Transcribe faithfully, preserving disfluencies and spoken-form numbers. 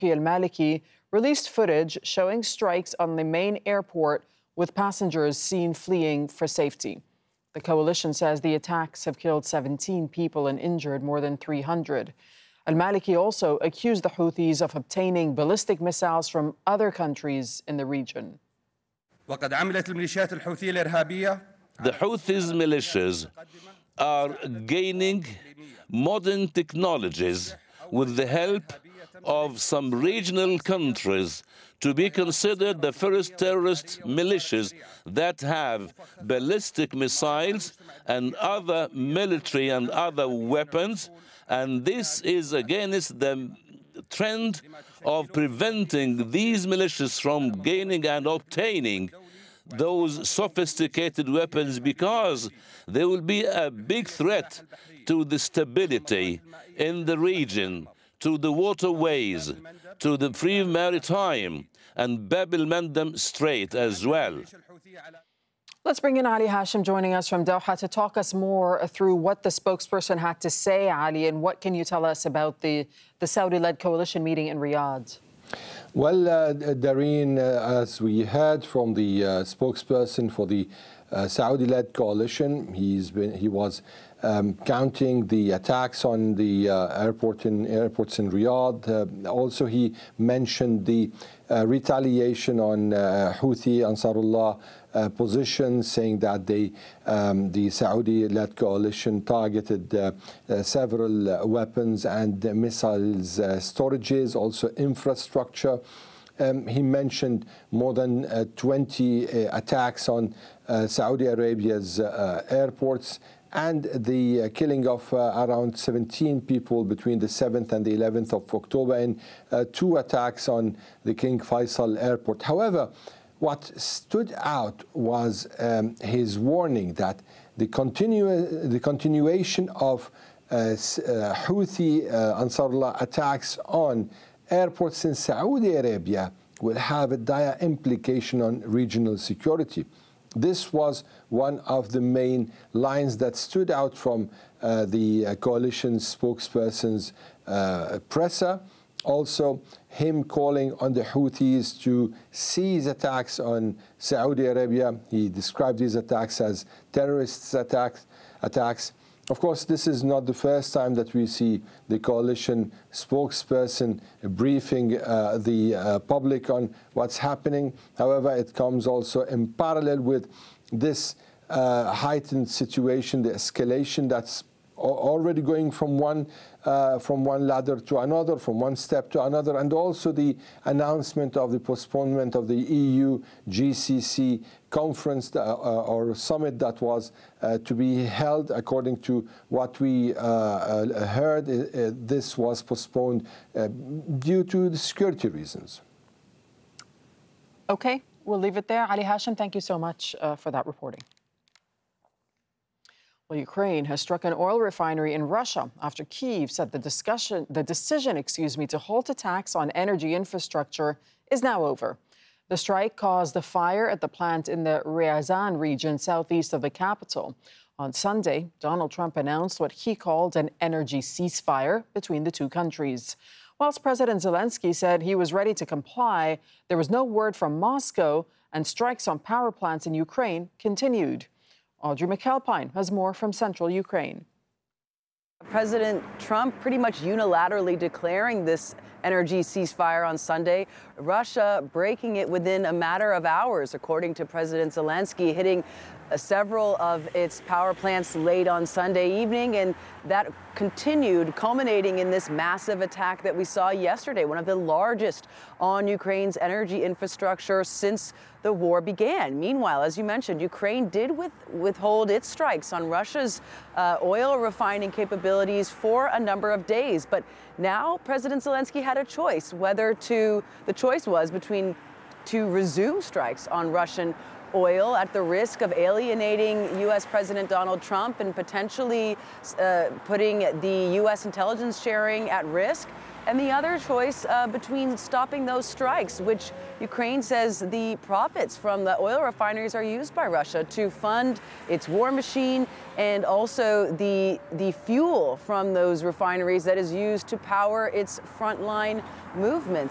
al-Maliki released footage showing strikes on the main airport with passengers seen fleeing for safety. The coalition says the attacks have killed seventeen people and injured more than three hundred. Al-Maliki also accused the Houthis of obtaining ballistic missiles from other countries in the region. The Houthis militias are gaining modern technologies with the help of some regional countries to be considered the first terrorist militias that have ballistic missiles and other military and other weapons. And this is against the trend of preventing these militias from gaining and obtaining those sophisticated weapons, because there will be a big threat to the stability in the region, to the waterways, to the free maritime, and Bab el-Mandeb Strait as well. Let's bring in Ali Hashim joining us from Doha to talk us more through what the spokesperson had to say, Ali, and what can you tell us about the, the Saudi-led coalition meeting in Riyadh? Well, uh, Darine, uh, as we heard from the uh, spokesperson for the uh, Saudi-led coalition, he's been, he was um, counting the attacks on the uh, airport in, airports in Riyadh. Uh, also, he mentioned the uh, retaliation on uh, Houthi Ansarullah uh, position, saying that they, um, the Saudi-led coalition targeted uh, uh, several uh, weapons and uh, missiles uh, storages, also infrastructure. Um, he mentioned more than uh, twenty uh, attacks on uh, Saudi Arabia's uh, airports, and the uh, killing of uh, around seventeen people between the seventh and the eleventh of October in uh, two attacks on the King Faisal Airport. However, what stood out was um, his warning that the, continu the continuation of uh, uh, Houthi uh, Ansarullah attacks on airports in Saudi Arabia will have a dire implication on regional security. This was one of the main lines that stood out from uh, the uh, coalition spokesperson's uh, presser. Also, him calling on the Houthis to cease attacks on Saudi Arabia. He described these attacks as terrorist attacks. attacks. Of course, this is not the first time that we see the coalition spokesperson briefing uh, the uh, public on what's happening. However, it comes also in parallel with this uh, heightened situation, the escalation that's already going from one uh, from one ladder to another, from one step to another, and also the announcement of the postponement of the E U G C C conference uh, or summit that was uh, to be held. According to what we uh, uh, heard, uh, this was postponed uh, due to the security reasons. Okay, we'll leave it there. Ali Hashim, thank you so much uh, for that reporting. Well, Ukraine has struck an oil refinery in Russia after Kyiv said the discussion, the decision, excuse me, to halt attacks on energy infrastructure is now over. The strike caused a fire at the plant in the Ryazan region southeast of the capital. On Sunday, Donald Trump announced what he called an energy ceasefire between the two countries. Whilst President Zelensky said he was ready to comply, there was no word from Moscow, and strikes on power plants in Ukraine continued. Audrey McAlpine has more from central Ukraine. President Trump pretty much unilaterally declaring this energy ceasefire on Sunday, Russia breaking it within a matter of hours, according to President Zelensky, hitting uh, several of its power plants late on Sunday evening, and that continued, culminating in this massive attack that we saw yesterday, one of the largest on Ukraine's energy infrastructure since the war began. Meanwhile, as you mentioned, Ukraine did with, withhold its strikes on Russia's uh, oil refining capabilities for a number of days. But now President Zelensky had a choice, whether to, the choice was between to resume strikes on Russian oil at the risk of alienating U S President Donald Trump and potentially uh, putting the U S intelligence sharing at risk, and the other choice uh, between stopping those strikes, which Ukraine says the profits from the oil refineries are used by Russia to fund its war machine, and also the, the fuel from those refineries that is used to power its frontline movements.